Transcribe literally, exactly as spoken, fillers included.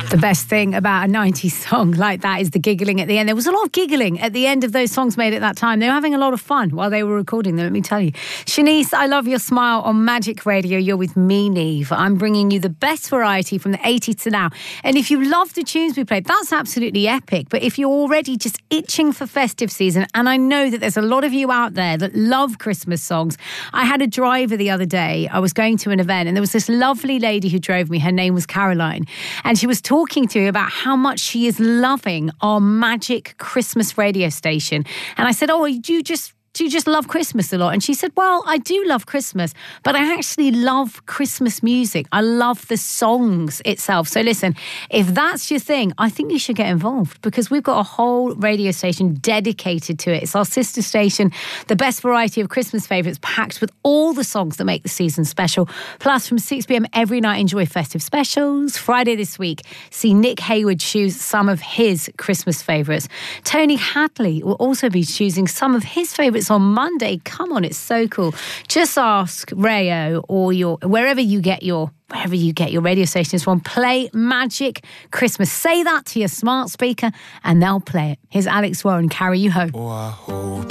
The best thing about a nineties song like that is the giggling at the end. There was a lot of giggling at the end of those songs made at that time. They were having a lot of fun while they were recording them, let me tell you. Shanice, I love your smile on Magic Radio. You're with me, Neve. I'm bringing you the best variety from the eighties to now. And if you love the tunes we played, that's absolutely epic. But if you're already just itching for festive season, and I know that there's a lot of you out there that love Christmas songs. I had a driver the other day. I was going to an event and there was this lovely lady who drove me. Her name was Caroline. And she was talking talking to you about how much she is loving our Magic Christmas radio station. And I said, oh, do you just... do you just love Christmas a lot? And she said, well, I do love Christmas, but I actually love Christmas music. I love the songs itself. So listen, if that's your thing, I think you should get involved because we've got a whole radio station dedicated to it. It's our sister station, the best variety of Christmas favourites packed with all the songs that make the season special. Plus, from six p.m. every night, enjoy festive specials. Friday this week, see Nick Hayward choose some of his Christmas favourites. Tony Hadley will also be choosing some of his favourites on Monday. Come on, it's so cool. Just ask Rayo or your wherever you get your wherever you get your radio stations from. Play Magic Christmas. Say that to your smart speaker and they'll play it. Here's Alex Warren, Carry You Home. Oh, I hope